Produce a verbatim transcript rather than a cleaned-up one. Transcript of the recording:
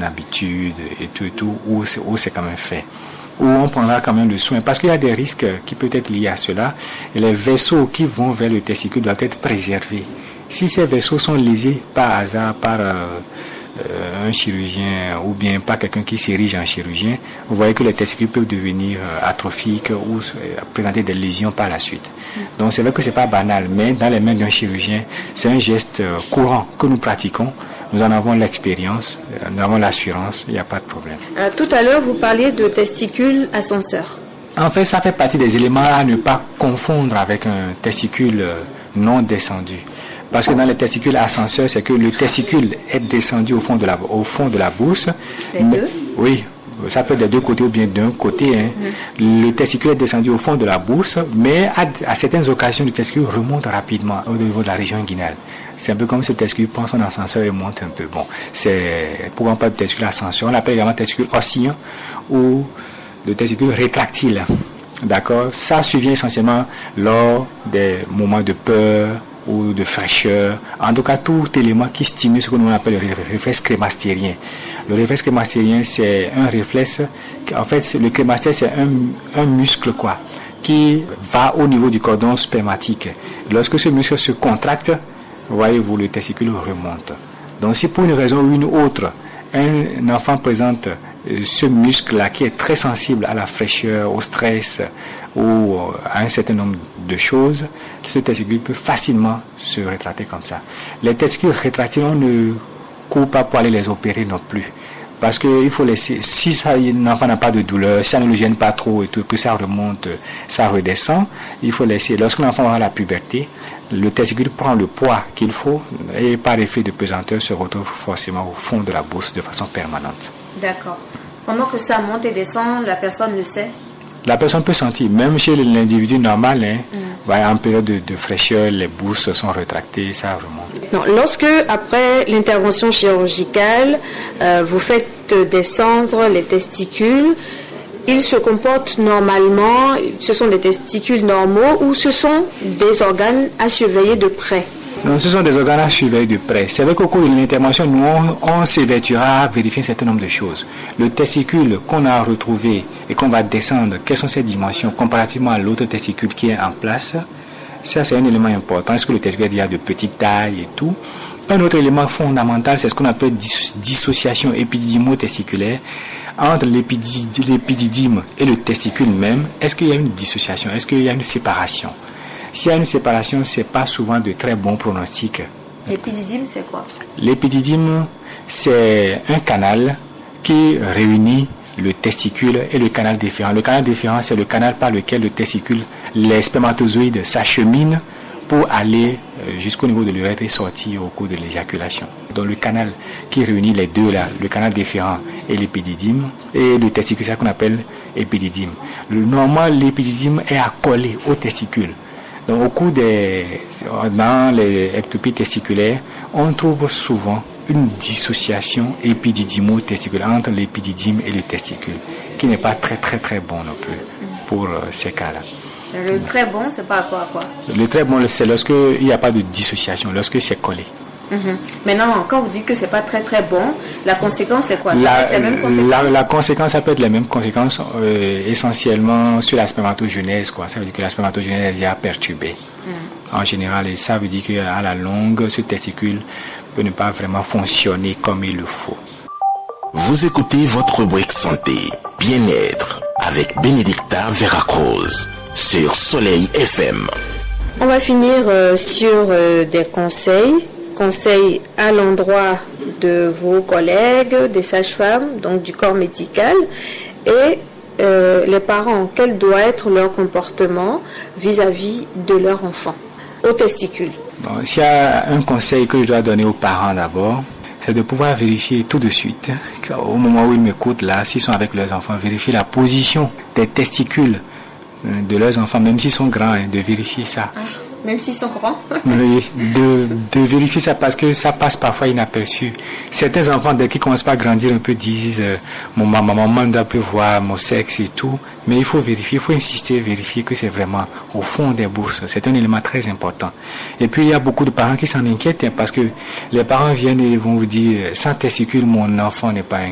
certaine habitude et tout et tout, où c'est, où c'est quand même fait. Où on prendra quand même le soin, parce qu'il y a des risques qui peuvent être liés à cela, et les vaisseaux qui vont vers le testicule doivent être préservés. Si ces vaisseaux sont lésés par hasard, par euh, euh, un chirurgien ou bien par quelqu'un qui s'érige en chirurgien, vous voyez que les testicules peuvent devenir euh, atrophiques ou euh, présenter des lésions par la suite. Donc c'est vrai que c'est pas banal, mais dans les mains d'un chirurgien, c'est un geste euh, courant que nous pratiquons. Nous en avons l'expérience, euh, nous avons l'assurance, il n'y a pas de problème. Euh, tout à l'heure, vous parliez de testicules ascenseurs. En fait, ça fait partie des éléments à ne pas confondre avec un testicule euh, non descendu. Parce que dans les testicules ascenseurs, c'est que le testicule est descendu au fond de la, au fond de la bourse. Les deux? Oui, ça peut être des deux côtés ou bien d'un côté. Hein. Mm. Le testicule est descendu au fond de la bourse, mais à, à certaines occasions, le testicule remonte rapidement au niveau de la région inguinale. C'est un peu comme si le testicule prend son ascenseur et monte un peu. Bon, c'est pourquoi pas de testicule ascenseur. On l'appelle également testicule oscillant ou le testicule rétractile. D'accord? Ça survient essentiellement lors des moments de peur ou de fraîcheur, en tout cas tout élément qui stimule ce que nous appelle le réflexe crémastérien. Le réflexe crémastérien, c'est un réflexe, en fait le crémastère c'est un, un muscle quoi, qui va au niveau du cordon spermatique. Lorsque ce muscle se contracte, voyez-vous, le testicule remonte. Donc si pour une raison ou une autre, un enfant présente ce muscle-là qui est très sensible à la fraîcheur, au stress ou à un certain nombre de choses, ce testicule peut facilement se rétracter comme ça. Les testicules rétractés, on ne court pas pour aller les opérer non plus. Parce qu'il faut laisser, si ça, l'enfant n'a pas de douleur, si ça ne le gêne pas trop et tout, que ça remonte, ça redescend, il faut laisser. Lorsque l'enfant aura la puberté, le testicule prend le poids qu'il faut et par effet de pesanteur se retrouve forcément au fond de la bourse de façon permanente. D'accord. Pendant que ça monte et descend, la personne le sait? La personne peut sentir, même chez l'individu normal, hein, mm. en période de, de fraîcheur, les bourses sont rétractées, ça remonte. Non, lorsque, après l'intervention chirurgicale, euh, vous faites descendre les testicules, ils se comportent normalement, ce sont des testicules normaux ou ce sont des organes à surveiller de près? Non, ce sont des organes à surveiller de près. C'est vrai qu'au cours de l'intervention, nous, on, on s'évertuera à vérifier un certain nombre de choses. Le testicule qu'on a retrouvé et qu'on va descendre, quelles sont ses dimensions comparativement à l'autre testicule qui est en place? Ça, c'est un élément important. Est-ce que le testicule est déjà de petite taille et tout? Un autre élément fondamental, c'est ce qu'on appelle dis- dissociation épididymo-testiculaire. Entre l'épididyme et le testicule même, est-ce qu'il y a une dissociation? Est-ce qu'il y a une séparation? S'il y a une séparation, ce n'est pas souvent de très bons pronostics. L'épididyme, c'est quoi? L'épididyme, c'est un canal qui réunit le testicule et le canal déférent. Le canal déférent, c'est le canal par lequel le testicule, les spermatozoïdes s'acheminent pour aller jusqu'au niveau de l'urètre et sortir au cours de l'éjaculation. Donc le canal qui réunit les deux là, le canal déférent et l'épididyme, et le testicule, c'est ce qu'on appelle épididyme. Normalement, l'épididyme est accolé au testicule. Donc au cours des, dans les ectopies testiculaires, on trouve souvent une dissociation épididymo-testiculaire entre l'épididyme et le testicule, qui n'est pas très très très bon non plus pour ces cas-là. Le très bon, c'est pas à quoi à quoi? Le très bon, c'est lorsque il n'y a pas de dissociation, lorsque c'est collé. Mm-hmm. Maintenant, quand vous dites que c'est pas très très bon, la conséquence c'est quoi? Ça la, peut être les mêmes conséquences? La, la conséquence, ça peut être les mêmes conséquences euh, essentiellement sur la spermatogenèse, quoi. Ça veut dire que la spermatogenèse est déjà perturbée mm. en général, et ça veut dire qu'à la longue, ce testicule peut ne pas vraiment fonctionner comme il le faut. Vous écoutez votre rubrique santé, bien-être avec Bénédicta Veracruz sur Soleil F M. On va finir euh, sur euh, des conseils. Conseils à l'endroit de vos collègues, des sages-femmes, donc du corps médical, et euh, les parents, quel doit être leur comportement vis-à-vis de leur enfant aux testicules. Bon, s'il y a un conseil que je dois donner aux parents d'abord, c'est de pouvoir vérifier tout de suite, au moment où ils m'écoutent là, s'ils sont avec leurs enfants, vérifier la position des testicules de leurs enfants, même s'ils sont grands, hein, de vérifier ça. Ah. Même s'ils sont grands. Oui, de, de vérifier ça parce que ça passe parfois inaperçu. Certains enfants, dès qu'ils commencent pas à grandir un peu, disent euh, mon maman, maman doit peu voir mon sexe et tout. Mais il faut vérifier, il faut insister, vérifier que c'est vraiment au fond des bourses. C'est un élément très important. Et puis il y a beaucoup de parents qui s'en inquiètent hein, parce que les parents viennent et vont vous dire sans testicule, mon enfant n'est pas un